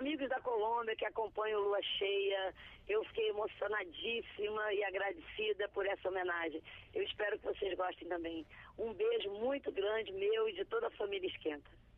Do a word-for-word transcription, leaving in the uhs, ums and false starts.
amigos da Colômbia que acompanham Lua Cheia. Eu fiquei emocionadíssima e agradecida por essa homenagem. Eu espero que vocês gostem também. Um beijo muito grande meu e de toda a família Esquenta.